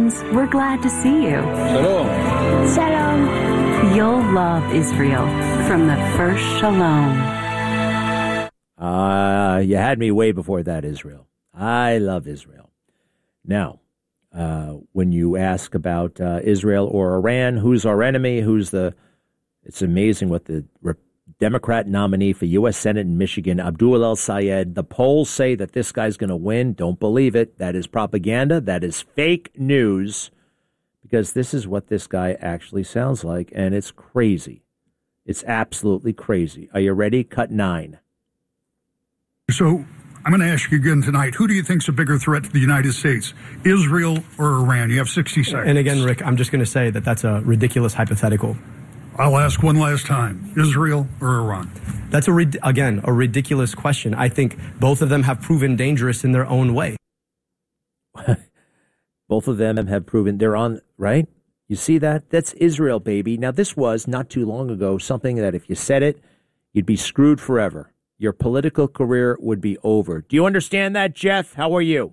friends, we're glad to see you. Shalom. Shalom. You'll love Israel from the first Shalom. You had me way before that, Israel. I love Israel. Now, when you ask about Israel or Iran, who's our enemy, it's amazing what the Democrat nominee for U.S. Senate in Michigan, Abdul El-Sayed, the polls say that this guy's going to win. Don't believe it. That is propaganda. That is fake news, because this is what this guy actually sounds like, and it's crazy. It's absolutely crazy. Are you ready? Cut 9. So I'm going to ask you again tonight, who do you think's a bigger threat to the United States, Israel or Iran? You have 60 seconds. And again, Rick, I'm just going to say that that's a ridiculous hypothetical. I'll ask one last time, Israel or Iran? That's, again, a ridiculous question. I think both of them have proven dangerous in their own way. Both of them have proven they're on, right? You see that? That's Israel, baby. Now, this was not too long ago something that if you said it, you'd be screwed forever. Your political career would be over. Do you understand that, Jeff? How are you?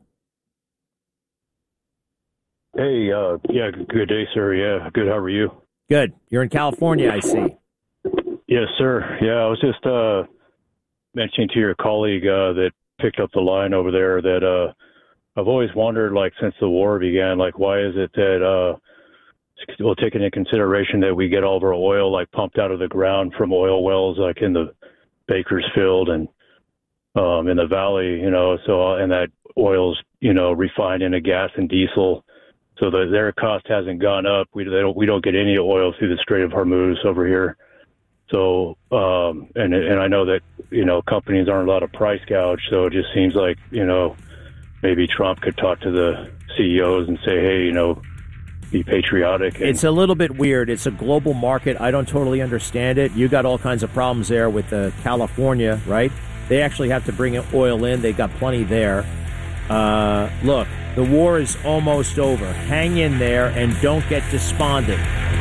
Hey, yeah, good day, sir. Yeah, good. How are you? Good. You're in California, I see. Yes, sir. Yeah, I was just mentioning to your colleague that picked up the line over there that I've always wondered, like, since the war began, like, why is it that, well, taking into consideration that we get all of our oil, like, pumped out of the ground from oil wells, like in the Bakersfield and in the valley, you know, so, and that oil's, you know, refined into gas and diesel, so that their cost hasn't gone up. We don't get any oil through the Strait of Hormuz over here. So, and I know that, you know, companies aren't allowed to price gouge, so it just seems like, you know, maybe Trump could talk to the CEOs and say, hey, you know, be patriotic. It's a little bit weird. It's a global market. I don't totally understand it. You got all kinds of problems there with California, right? They actually have to bring oil in. They got plenty there. Look, the war is almost over. Hang in there and don't get despondent.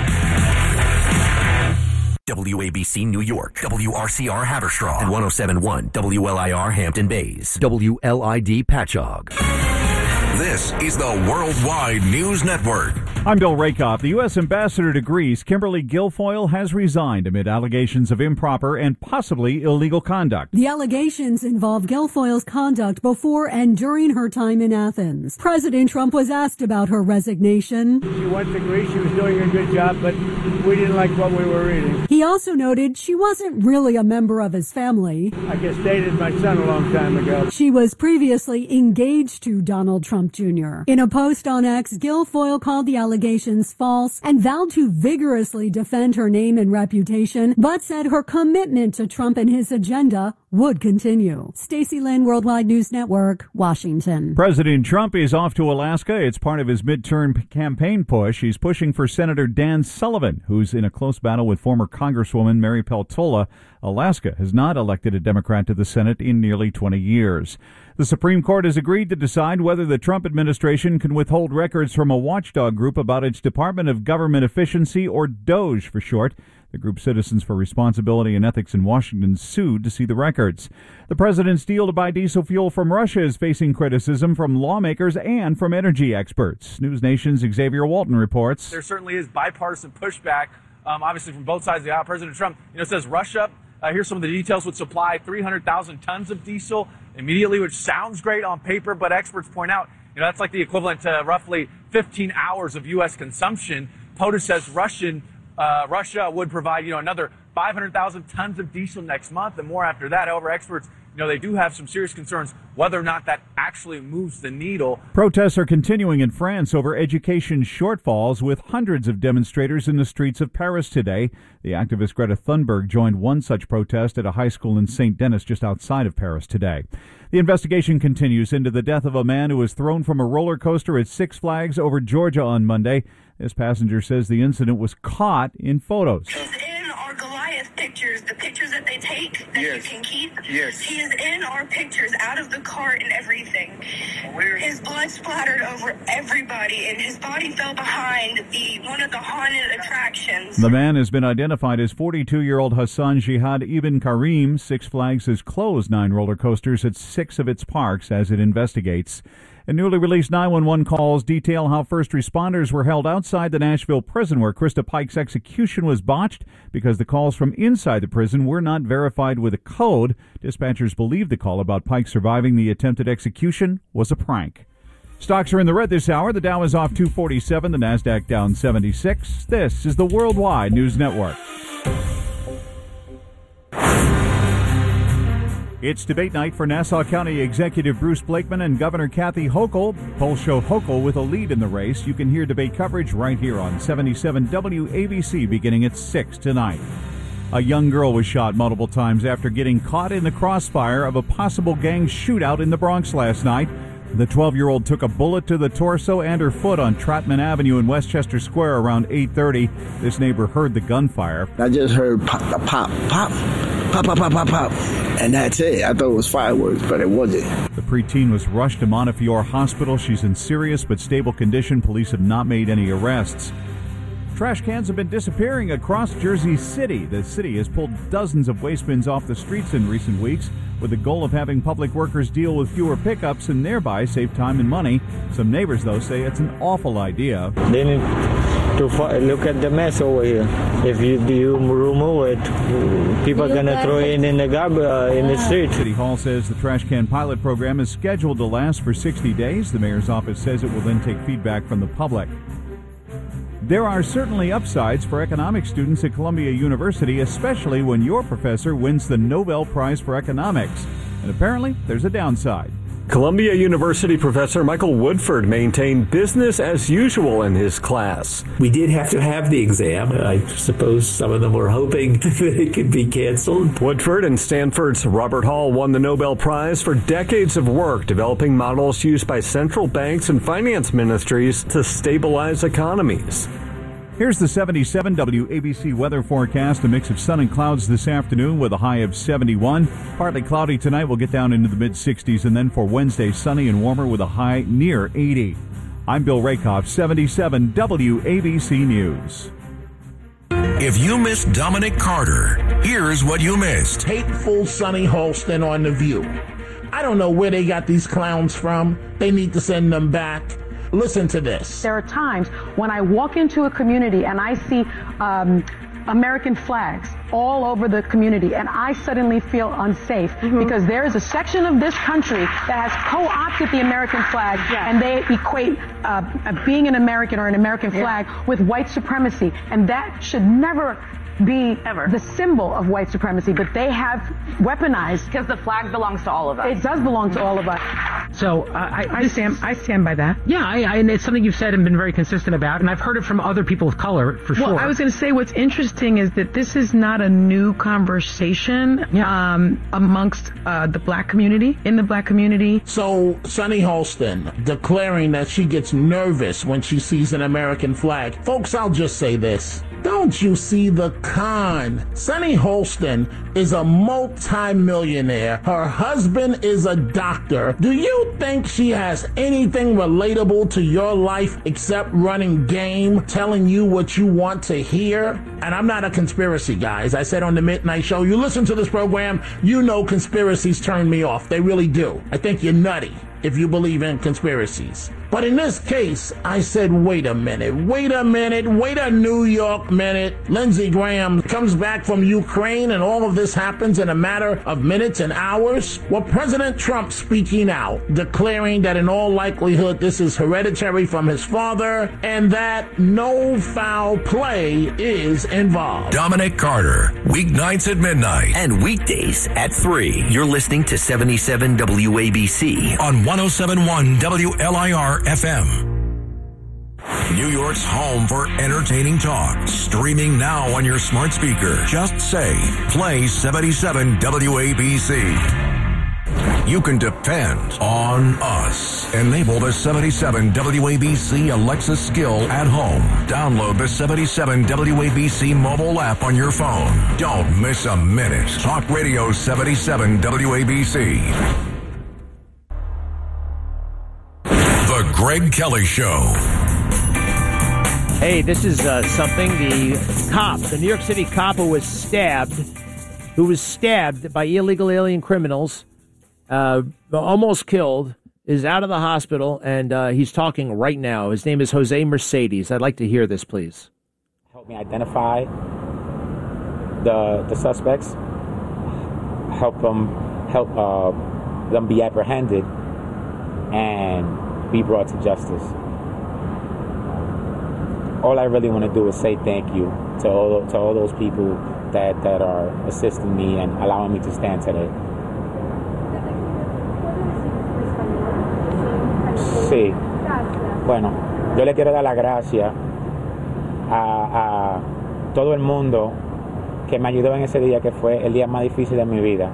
WABC New York, WRCR Haverstraw, and 107.1 WLIR Hampton Bays, WLID Patchogue. This is the Worldwide News Network. I'm Bill Rakoff. The U.S. Ambassador to Greece, Kimberly Guilfoyle, has resigned amid allegations of improper and possibly illegal conduct. The allegations involve Guilfoyle's conduct before and during her time in Athens. President Trump was asked about her resignation. She went to Greece. She was doing a good job, but we didn't like what we were reading. He also noted she wasn't really a member of his family. I guess dated my son a long time ago. She was previously engaged to Donald Trump Jr. In a post on X, Guilfoyle called the allegations false and vowed to vigorously defend her name and reputation, but said her commitment to Trump and his agenda would continue. Stacey Lynn, Worldwide News Network, Washington. President Trump is off to Alaska. It's part of his midterm campaign push. He's pushing for Senator Dan Sullivan, who's in a close battle with former Congresswoman Mary Peltola. Alaska has not elected a Democrat to the Senate in nearly 20 years. The Supreme Court has agreed to decide whether the Trump administration can withhold records from a watchdog group about its Department of Government Efficiency, or DOGE for short. The group Citizens for Responsibility and Ethics in Washington sued to see the records. The president's deal to buy diesel fuel from Russia is facing criticism from lawmakers and from energy experts. News Nation's Xavier Walton reports. There certainly is bipartisan pushback, obviously from both sides of the aisle. President Trump, says Russia, here's some of the details, would supply 300,000 tons of diesel immediately, which sounds great on paper, but experts point out, that's like the equivalent to roughly 15 hours of U.S. consumption. POTUS says Russia would provide, another 500,000 tons of diesel next month and more after that. However, experts, they do have some serious concerns whether or not that actually moves the needle. Protests are continuing in France over education shortfalls, with hundreds of demonstrators in the streets of Paris today. The activist Greta Thunberg joined one such protest at a high school in St. Denis just outside of Paris today. The investigation continues into the death of a man who was thrown from a roller coaster at Six Flags over Georgia on Monday. This passenger says the incident was caught in photos. Pictures, the pictures that they take that you can keep. Yes. He is in our pictures, out of the cart and everything. His blood splattered over everybody, and his body fell behind one of the haunted attractions. The man has been identified as 42-year-old Hassan Jihad Ibn Karim. Six Flags has closed 9 roller coasters at 6 of its parks as it investigates. And newly released 911 calls detail how first responders were held outside the Nashville prison where Krista Pike's execution was botched because the calls from inside the prison were not verified with a code. Dispatchers believe the call about Pike surviving the attempted execution was a prank. Stocks are in the red this hour. The Dow is off 247, the Nasdaq down 76. This is the Worldwide News Network. It's debate night for Nassau County Executive Bruce Blakeman and Governor Kathy Hochul. Polls show Hochul with a lead in the race. You can hear debate coverage right here on 77 WABC beginning at 6 tonight. A young girl was shot multiple times after getting caught in the crossfire of a possible gang shootout in the Bronx last night. The 12-year-old took a bullet to the torso and her foot on Trotman Avenue in Westchester Square around 8:30. This neighbor heard the gunfire. I just heard pop, pop, pop, pop, pop, pop, pop, pop, and that's it. I thought it was fireworks, but it wasn't. The preteen was rushed to Montefiore Hospital. She's in serious but stable condition. Police have not made any arrests. Trash cans have been disappearing across Jersey City. The city has pulled dozens of waste bins off the streets in recent weeks with the goal of having public workers deal with fewer pickups and thereby save time and money. Some neighbors, though, say it's an awful idea. They need to look at the mess over here. If you remove it, people are going to throw it in the garbage in the street. City Hall says the trash can pilot program is scheduled to last for 60 days. The mayor's office says it will then take feedback from the public. There are certainly upsides for economics students at Columbia University, especially when your professor wins the Nobel Prize for Economics. And apparently, there's a downside. Columbia University professor Michael Woodford maintained business as usual in his class. We did have to have the exam. I suppose some of them were hoping that it could be canceled. Woodford and Stanford's Robert Hall won the Nobel Prize for decades of work developing models used by central banks and finance ministries to stabilize economies. Here's the 77 WABC weather forecast. A mix of sun and clouds this afternoon with a high of 71. Partly cloudy tonight. We'll get down into the mid-60s. And then for Wednesday, sunny and warmer with a high near 80. I'm Bill Rakoff, 77 WABC News. If you missed Dominic Carter, here's what you missed. Hateful Sonny Holston on The View. I don't know where they got these clowns from. They need to send them back. Listen to this. There are times when I walk into a community and I see American flags all over the community, and I suddenly feel unsafe because there is a section of this country that has co-opted the American flag, and they equate being an American or an American flag with white supremacy, and that should never be the symbol of white supremacy, but they have weaponized. Because the flag belongs to all of us. It does belong to all of us. So I stand by that. Yeah, and it's something you've said and been very consistent about, and I've heard it from other people of color for sure. Well, I was going to say what's interesting is that this is not a new conversation amongst the black community, in the black community. So Sonny Holston declaring that she gets nervous when she sees an American flag. Folks, I'll just say this. Don't you see the con? Sonny Holston is a multi-millionaire. Her husband is a doctor. Do you think she has anything relatable to your life except running game, telling you what you want to hear? And I'm not a conspiracy guy. As I said on the Midnight Show, you listen to this program, you know conspiracies turn me off. They really do. I think you're nutty if you believe in conspiracies. But in this case, I said, wait a New York minute. Lindsey Graham comes back from Ukraine and all of this happens in a matter of minutes and hours. Well, President Trump speaking out, declaring that in all likelihood this is hereditary from his father and that no foul play is involved. Dominic Carter, weeknights at midnight and weekdays at 3. You're listening to 77 WABC on 107.1 WLIR FM. New York's home for entertaining talk. Streaming now on your smart speaker. Just say, play 77 WABC. You can depend on us. Enable the 77 WABC Alexa skill at home. Download the 77 WABC mobile app on your phone. Don't miss a minute. Talk Radio 77 WABC. The Greg Kelly Show. Hey, this is something. The New York City cop who was stabbed by illegal alien criminals, almost killed, is out of the hospital, and he's talking right now. His name is Jose Mercedes. I'd like to hear this, please. Help me identify the suspects. Help them be apprehended and be brought to justice. All I really want to do is say thank you to all those people that are assisting me and allowing me to stand today. Sí. Bueno, yo le quiero dar las gracias a todo el mundo que me ayudó en ese día, que fue el día más difícil de mi vida.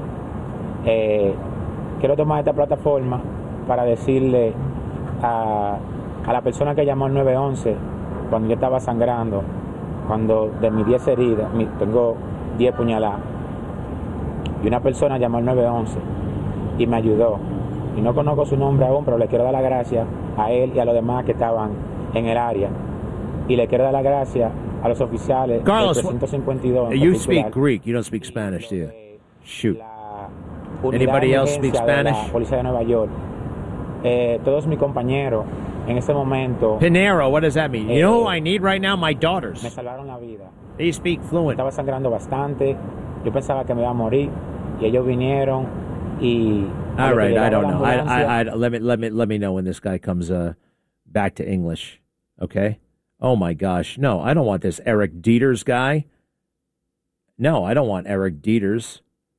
Quiero tomar esta plataforma para decirle a la persona que llamó al 911 cuando yo estaba sangrando, cuando de mis 10 heridas, tengo 10 puñaladas, y una persona llamó al 911 y me ayudó. Y no conozco su nombre aún, pero le quiero dar las gracias a él y a los demás que estaban en el área. Y le quiero dar las gracias a los oficiales Carlos, del 352. You speak Greek. You don't speak Spanish, do you? Shoot. Anybody else speak Spanish? La policía de Nueva York. Todos mis compañeros en ese momento. Pinero, what does that mean? You know who I need right now? My daughters. Me salvaron la vida. They speak fluent. Estaba sangrando bastante. Yo pensaba que me iba a morir. Y ellos vinieron y. All right, I don't know. Let me know when this guy comes back to English. Okay. Oh my gosh, no! I don't want this Eric Dieters guy. No, I don't want Eric Dieters.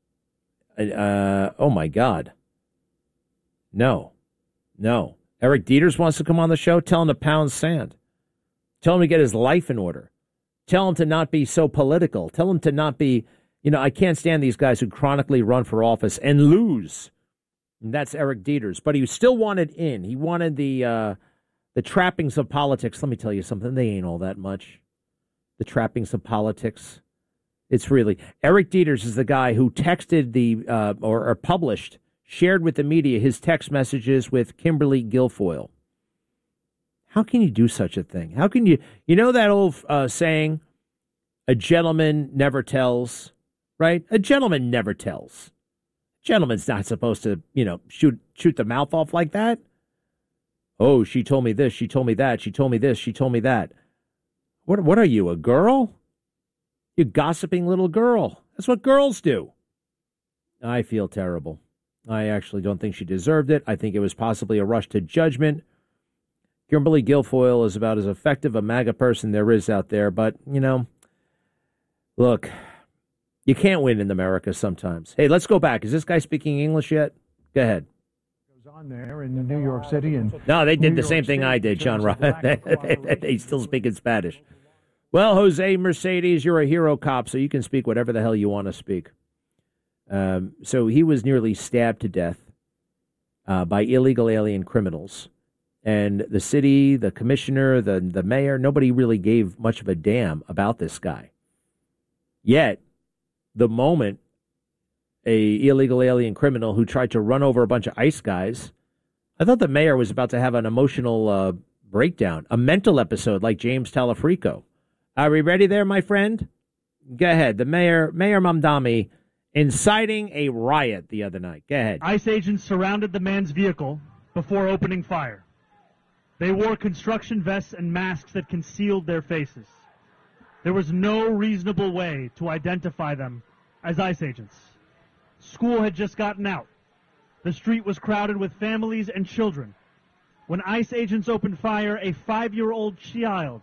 Oh my God. No. Eric Dieters wants to come on the show. Tell him to pound sand. Tell him to get his life in order. Tell him to not be so political. Tell him to not be. I can't stand these guys who chronically run for office and lose. And that's Eric Dieters, but he still wanted in. He wanted the trappings of politics. Let me tell you something. They ain't all that much. The trappings of politics. It's really Eric Dieters is the guy who texted or published, shared with the media his text messages with Kimberly Guilfoyle. How can you do such a thing? How can you? You know that old saying, "A gentleman never tells," right? A gentleman never tells. Gentleman's not supposed to, shoot the mouth off like that. Oh, she told me this, she told me that, she told me this, she told me that. What are you, a girl? You gossiping little girl. That's what girls do. I feel terrible. I actually don't think she deserved it. I think it was possibly a rush to judgment. Kimberly Guilfoyle is about as effective a MAGA person there is out there, but, look, you can't win in America sometimes. Hey, let's go back. Is this guy speaking English yet? Go ahead. On there in New York City. And no, they did the same thing I did, John Ross. They still speak in Spanish. Well, Jose Mercedes, you're a hero cop, so you can speak whatever the hell you want to speak. So he was nearly stabbed to death by illegal alien criminals. And the city, the commissioner, the mayor, nobody really gave much of a damn about this guy. Yet, the moment a illegal alien criminal who tried to run over a bunch of ICE guys, I thought the mayor was about to have an emotional breakdown, a mental episode like James Talafrico. Are we ready there, my friend? Go ahead. The Mayor Mamdani, inciting a riot the other night. Go ahead. ICE agents surrounded the man's vehicle before opening fire. They wore construction vests and masks that concealed their faces. There was no reasonable way to identify them as ICE agents. School had just gotten out. The street was crowded with families and children. When ICE agents opened fire, a 5-year-old child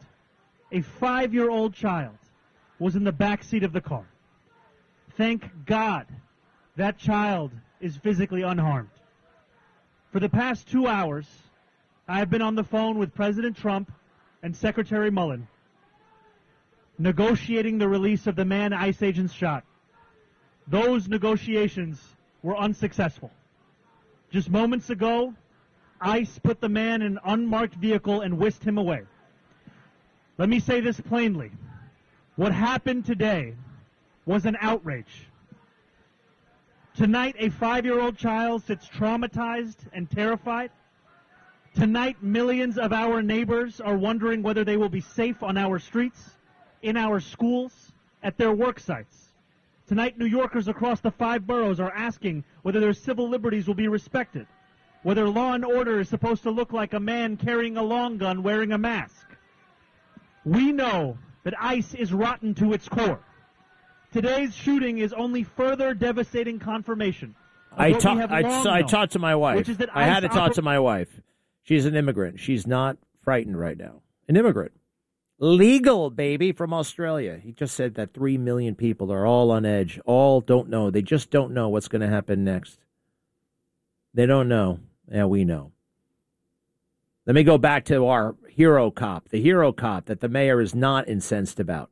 was in the back seat of the car. Thank God that child is physically unharmed. For the past 2 hours, I have been on the phone with President Trump and Secretary Mullen, negotiating the release of the man ICE agents shot. Those negotiations were unsuccessful. Just moments ago, ICE put the man in an unmarked vehicle and whisked him away. Let me say this plainly. What happened today was an outrage. Tonight, a 5-year-old child sits traumatized and terrified. Tonight, millions of our neighbors are wondering whether they will be safe on our streets, in our schools, at their work sites. Tonight, New Yorkers across the 5 boroughs are asking whether their civil liberties will be respected. whether law and order is supposed to look like a man carrying a long gun wearing a mask. We know that ICE is rotten to its core. Today's shooting is only further devastating confirmation. I talked to my wife. I had to talk to my wife. She's an immigrant. She's not frightened right now. An immigrant. Legal, baby, from Australia. He just said that 3 million people are all on edge. All don't know. They just don't know what's going to happen next. They don't know. Yeah, we know. Let me go back to our hero cop, the hero cop that the mayor is not incensed about.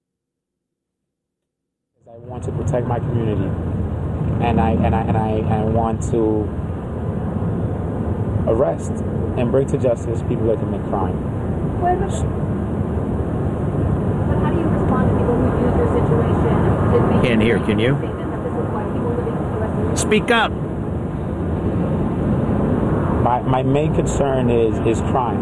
I want to protect my community, and I want to arrest and bring to justice people that commit crime. But how do you respond to people who use your situation? Can't hear, can you? Speak up. My main concern is crime.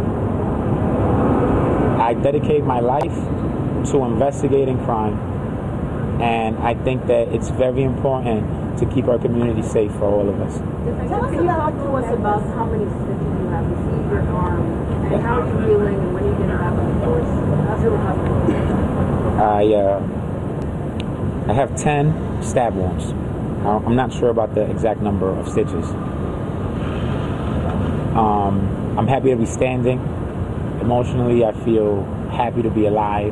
I dedicate my life to investigating crime, and I think that it's very important to keep our community safe for all of us. Can you talk to us about how many stitches you have received your arm, and how are you healing, and when you get out of the course? How's your recovery? I have 10 stab wounds. I'm not sure about the exact number of stitches. I'm happy to be standing. Emotionally, I feel happy to be alive.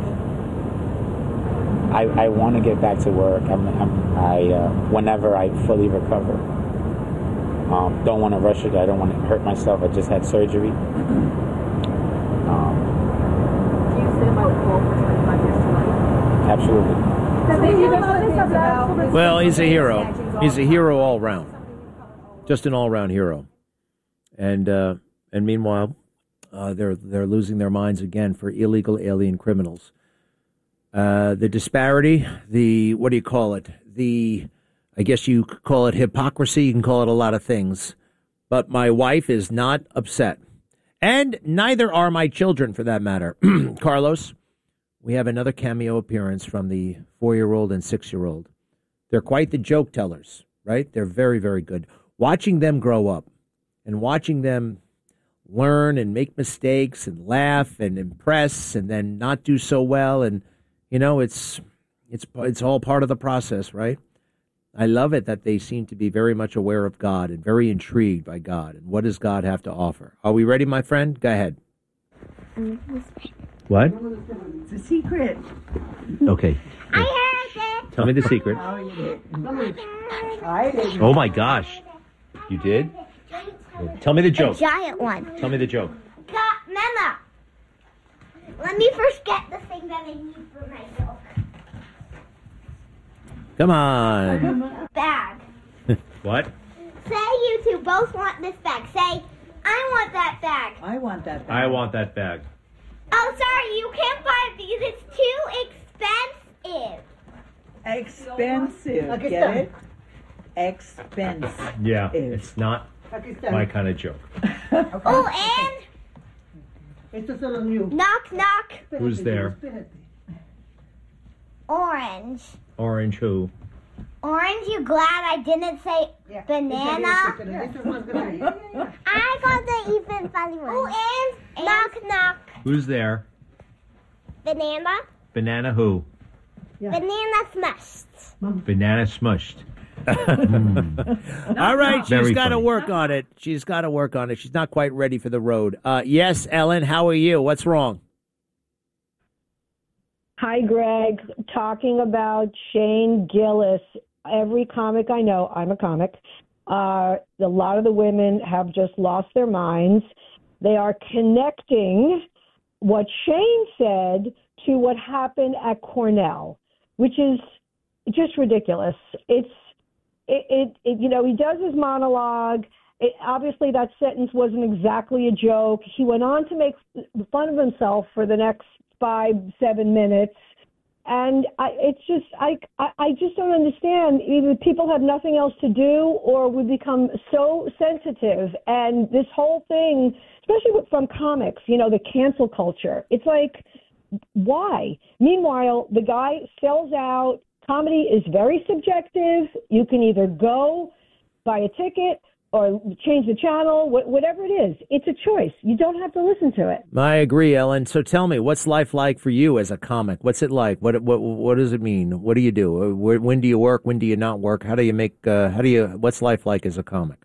I want to get back to work. Whenever I fully recover. Don't want to rush it. I don't want to hurt myself. I just had surgery. Do you stand by the goal for 25 years to life? Absolutely. Well, he's a hero. He's a hero all round. Just an all-round hero. And meanwhile, they're losing their minds again for illegal alien criminals. The disparity, what do you call it? I guess you could call it hypocrisy. You can call it a lot of things. But my wife is not upset. And neither are my children, for that matter. Carlos, we have another cameo appearance from the 4-year-old and 6-year-old. They're quite the joke tellers, right? They're very, very good. Watching them grow up and watching them learn and make mistakes and laugh and impress and then not do so well. And, you know, it's all part of the process, right? I love it that they seem to be very much aware of God and very intrigued by God. And what does God have to offer? Are we ready, my friend? Go ahead. What? It's a secret. Okay. I heard it. Tell me the secret. Oh, you did. I did. Oh, my gosh. You did? Tell me the joke. A giant one. Tell me the joke. Mama, let me first get the thing that I need for myself. Come on. Bag. What? Say you two both want this bag. Say, I want that bag. I want that bag. I want that bag. Oh, sorry, you can't buy it because it's too expensive. Expensive. Get it? Expensive. Yeah, it's not my kind of joke. Oh, and knock, knock. Who's there? Orange. Orange who? Orange, you glad I didn't say banana? I got the even funny one. Oh, and knock, knock. Who's there? Banana. Banana who? Banana smushed. Banana smushed. All right, she's got to work on it. She's got to work on it. She's not quite ready for the road. Yes, Ellen, how are you? What's wrong? Hi, Greg. Talking about Shane Gillis. Every comic I know, I'm a comic, a lot of the women have just lost their minds. They are connecting what Shane said to what happened at Cornell, which is just ridiculous. He does his monologue. Obviously, that sentence wasn't exactly a joke. He went on to make fun of himself for the next 5-7 minutes. And I just don't understand. Either people have nothing else to do or we become so sensitive. And this whole thing, especially from comics, the cancel culture, it's like, why? Meanwhile, the guy sells out. Comedy is very subjective. You can either go buy a ticket or change the channel, whatever it is. It's a choice. You don't have to listen to it. I agree, Ellen. So tell me, what's life like for you as a comic? What's it like? What does it mean? What do you do? When do you work? When do you not work? How do you make? What's life like as a comic?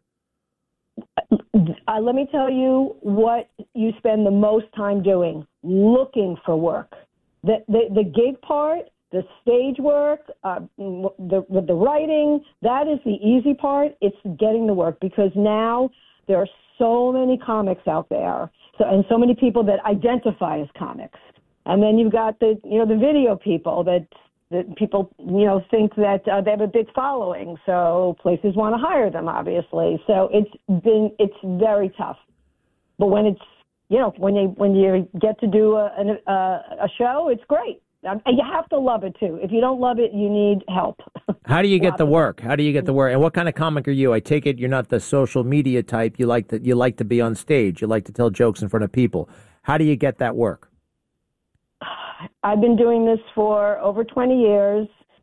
Let me tell you what you spend the most time doing: looking for work. The gig part, the stage work, the writing, that is the easy part. It's getting the work, because now there are so many comics out there, and so many people that identify as comics. And then you've got the video people that people, think that they have a big following, so places want to hire them, obviously. So it's very tough. But when it's, when you get to do a show, it's great. And you have to love it too. If you don't love it, you need help. How do you get the work? How do you get the work? And what kind of comic are you? I take it you're not the social media type. You like to be on stage. You like to tell jokes in front of people. How do you get that work? I've been doing this for over 20 years.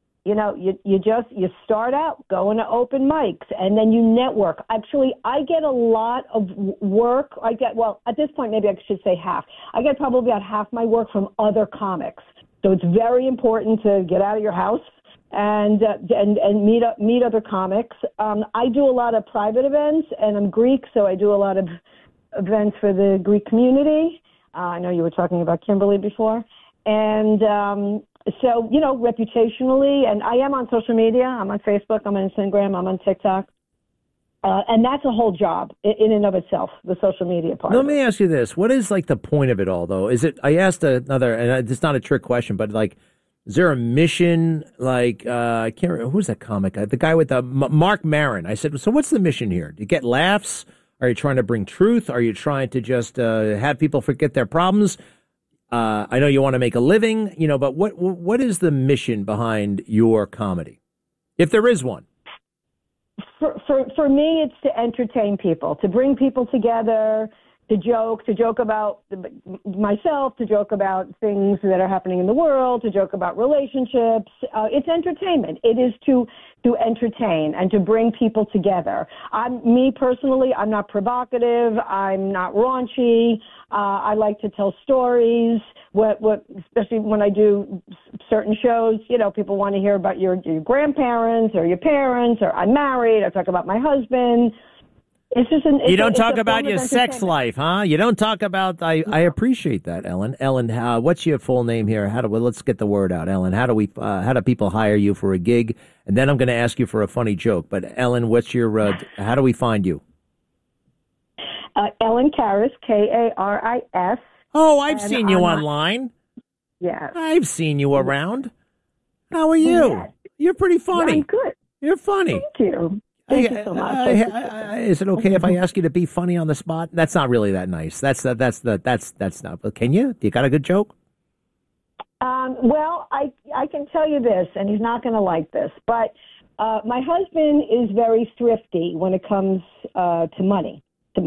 You start out going to open mics, and then you network. Actually, I get a lot of work. At this point, maybe I should say half. I get probably about half my work from other comics. So it's very important to get out of your house and meet other comics. I do a lot of private events, and I'm Greek, so I do a lot of events for the Greek community. I know you were talking about Kimberly before. And so, reputationally, and I am on social media. I'm on Facebook, I'm on Instagram, I'm on TikTok. And that's a whole job in and of itself, the social media part. Let me ask you this. What is the point of it all, though? I asked another, and it's not a trick question, but is there a mission? I can't remember, who's that comic guy? The guy with Mark Maron. I said, so what's the mission here? Do you get laughs? Are you trying to bring truth? Are you trying to just have people forget their problems? I know you want to make a living, but what is the mission behind your comedy, if there is one? For me, it's to entertain people, to bring people together, to joke about myself, to joke about things that are happening in the world, to joke about relationships. It's entertainment. It is to entertain and to bring people together. Me personally, I'm not provocative. I'm not raunchy. I like to tell stories. Especially when I do certain shows, people want to hear about your grandparents or your parents, or I'm married. I talk about my husband. It's just you don't talk about your sex life, huh? You don't talk about. I appreciate that, Ellen. Ellen, what's your full name here? Let's get the word out, Ellen. How do people hire you for a gig? And then I'm going to ask you for a funny joke. But Ellen, what's your? How do we find you? Ellen Karas, Karis. Oh, I've seen you online. Yeah, I've seen you around. How are you? Yes. You're pretty funny. Yeah, I'm good. You're funny. Thank you. Thank you so much. Is it okay if I ask you to be funny on the spot? That's not really that nice. That's not. Can you? Do you got a good joke? Well, I can tell you this, and he's not going to like this, but my husband is very thrifty when it comes to money.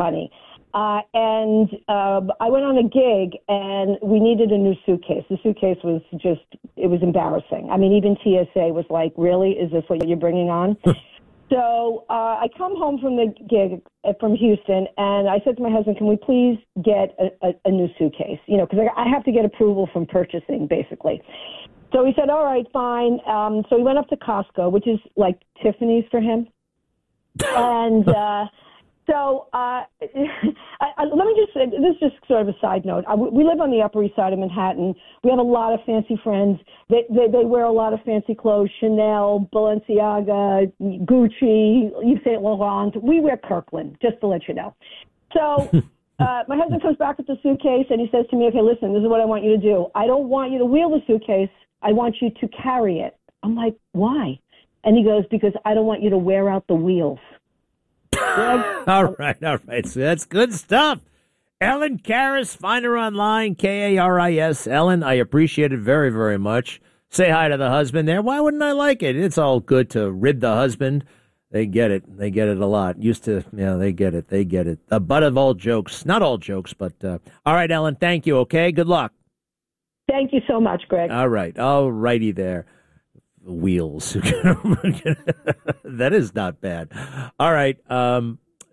And I went on a gig, and we needed a new suitcase. The suitcase was it was embarrassing. I mean, even TSA was like, really? Is this what you're bringing on? So I come home from the gig from Houston, and I said to my husband, can we please get a new suitcase? Because I have to get approval from purchasing, basically. So he said, all right, fine. So he went up to Costco, which is like Tiffany's for him. And so let me just say, this is just sort of a side note. We live on the Upper East Side of Manhattan. We have a lot of fancy friends. They wear a lot of fancy clothes, Chanel, Balenciaga, Gucci, Yves Saint Laurent. We wear Kirkland, just to let you know. So my husband comes back with the suitcase, and he says to me, okay, listen, this is what I want you to do. I don't want you to wheel the suitcase. I want you to carry it. I'm like, why? And he goes, because I don't want you to wear out the wheels. All right. So that's good stuff. Ellen Karas, find her online, Karis. Ellen, I appreciate it very, very much. Say hi to the husband there. Why wouldn't I like it? It's all good to rib the husband. They get it. They get it a lot. They get it. The butt of all jokes. Not all jokes, but all right, Ellen, thank you, okay? Good luck. Thank you so much, Greg. All right. All righty there. Wheels. That is not bad. All right.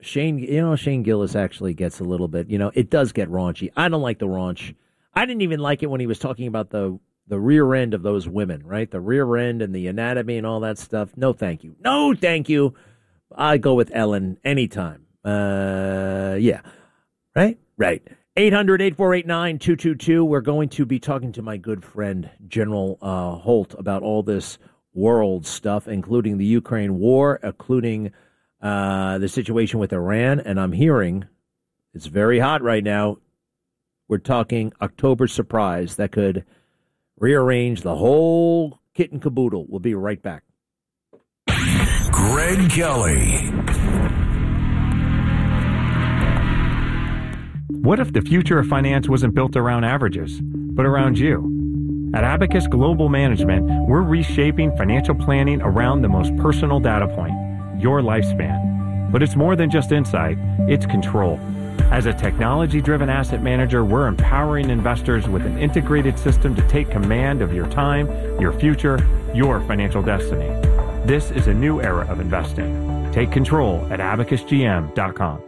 Shane Gillis actually gets a little bit, it does get raunchy. I don't like the raunch. I didn't even like it when he was talking about the rear end of those women, right? The rear end and the anatomy and all that stuff. No, thank you. No, thank you. I go with Ellen anytime. Yeah. Right? Right. 800-848-9222. We're going to be talking to my good friend, General Holt, about all this world stuff, including the Ukraine war, including the situation with Iran. And I'm hearing it's very hot right now. We're talking October surprise that could rearrange the whole kit and caboodle. We'll be right back. Greg Kelly. What if the future of finance wasn't built around averages, but around you? At Abacus Global Management, we're reshaping financial planning around the most personal data point, your lifespan. But it's more than just insight, it's control. As a technology-driven asset manager, we're empowering investors with an integrated system to take command of your time, your future, your financial destiny. This is a new era of investing. Take control at abacusgm.com.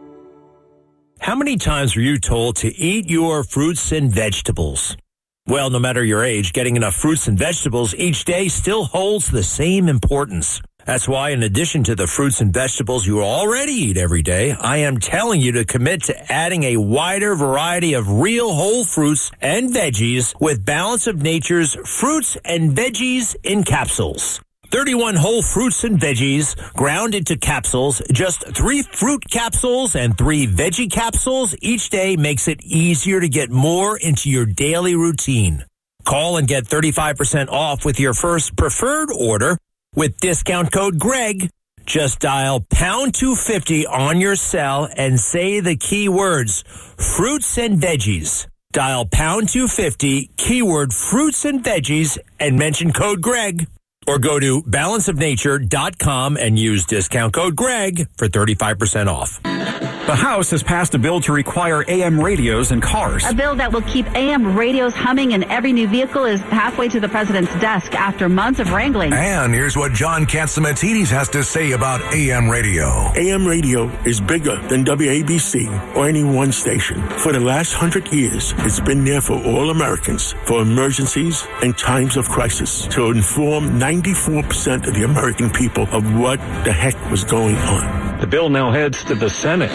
How many times were you told to eat your fruits and vegetables? Well, no matter your age, getting enough fruits and vegetables each day still holds the same importance. That's why, in addition to the fruits and vegetables you already eat every day, I am telling you to commit to adding a wider variety of real whole fruits and veggies with Balance of Nature's Fruits and Veggies in Capsules. 31 whole fruits and veggies ground into capsules. Just 3 fruit capsules and 3 veggie capsules each day makes it easier to get more into your daily routine. Call and get 35% off with your first preferred order with discount code GREG. Just dial pound 250 on your cell and say the key words, fruits and veggies. Dial pound 250, keyword fruits and veggies, and mention code GREG. Or go to balanceofnature.com and use discount code GREG for 35% off. The House has passed a bill to require AM radios in cars. A bill that will keep AM radios humming in every new vehicle is halfway to the president's desk after months of wrangling. And here's what John Catsimatidis has to say about AM radio. AM radio is bigger than WABC or any one station. For the last 100 years, it's been there for all Americans, for emergencies and times of crisis, to inform 94% of the American people of what the heck was going on. The bill now heads to the Senate.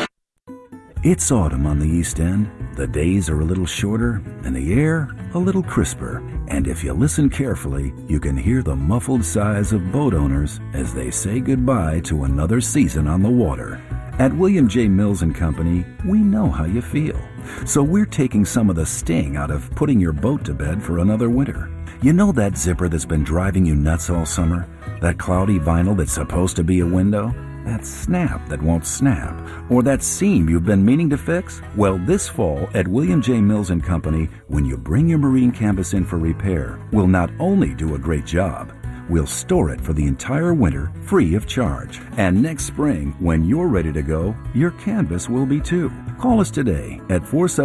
It's autumn on the East End. The days are a little shorter and the air a little crisper. And if you listen carefully, you can hear the muffled sighs of boat owners as they say goodbye to another season on the water. At William J. Mills & Company, we know how you feel. So we're taking some of the sting out of putting your boat to bed for another winter. You know that zipper that's been driving you nuts all summer? That cloudy vinyl that's supposed to be a window? That snap that won't snap? Or that seam you've been meaning to fix? Well, this fall at William J. Mills & Company, when you bring your marine canvas in for repair, we'll not only do a great job, we'll store it for the entire winter free of charge. And next spring, when you're ready to go, your canvas will be too. Call us today at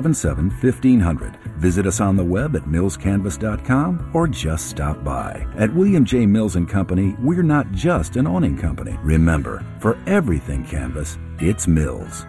477-1500. Visit us on the web at millscanvas.com or just stop by. At William J. Mills & Company, we're not just an awning company. Remember, for everything canvas, it's Mills.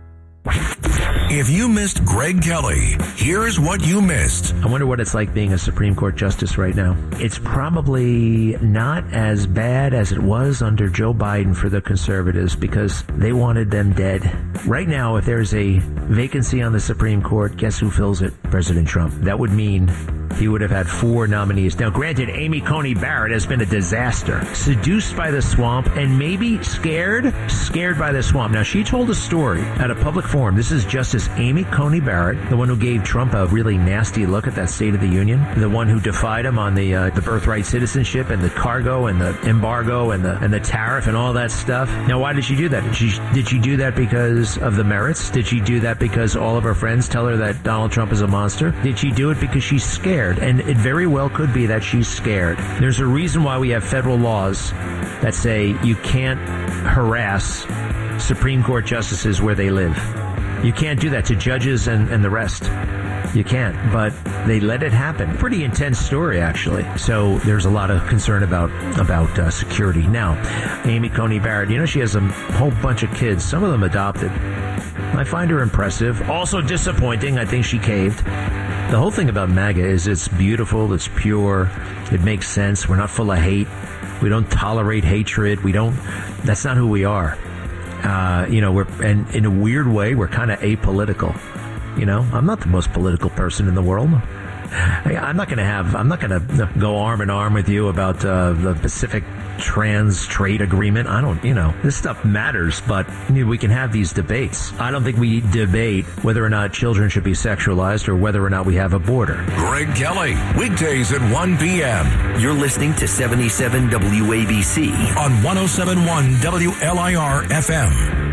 If you missed Greg Kelly, here's what you missed. I wonder what it's like being a Supreme Court justice right now. It's probably not as bad as it was under Joe Biden for the conservatives because they wanted them dead. Right now, if there's a vacancy on the Supreme Court, guess who fills it? President Trump. That would mean he would have had 4 nominees. Now, granted, Amy Coney Barrett has been a disaster. Seduced by the swamp and maybe scared by the swamp. Now, she told a story at a public forum. This is Justice Amy Coney Barrett, the one who gave Trump a really nasty look at that State of the Union, the one who defied him on the birthright citizenship and the cargo and the embargo and the tariff and all that stuff. Now, why did she do that? Did she do that because of the merits? Did she do that because all of her friends tell her that Donald Trump is a monster? Did she do it because she's scared? And it very well could be that she's scared. There's a reason why we have federal laws that say you can't harass Supreme Court justices where they live. You can't do that to judges and the rest. You can't, but they let it happen. Pretty intense story, actually. So there's a lot of concern about security. Now, Amy Coney Barrett, she has a whole bunch of kids, some of them adopted. I find her impressive. Also disappointing. I think she caved. The whole thing about MAGA is it's beautiful, it's pure, it makes sense. We're not full of hate. We don't tolerate hatred. That's not who we are. And in a weird way, we're kind of apolitical. I'm not the most political person in the world. I'm not going to go arm in arm with you about the Pacific Trans Trade Agreement. This stuff matters, but we can have these debates. I don't think we debate whether or not children should be sexualized or whether or not we have a border. Greg Kelly, weekdays at 1 p.m. You're listening to 77 WABC on 107.1 WLIR FM.